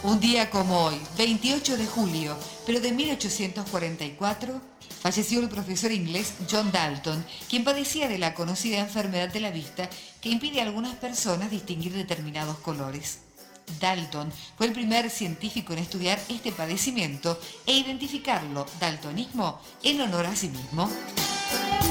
Un día como hoy, 28 de julio, pero de 1844, falleció el profesor inglés John Dalton, quien padecía de la conocida enfermedad de la vista que impide a algunas personas distinguir determinados colores. Dalton fue el primer científico en estudiar este padecimiento e identificarlo, daltonismo, en honor a sí mismo.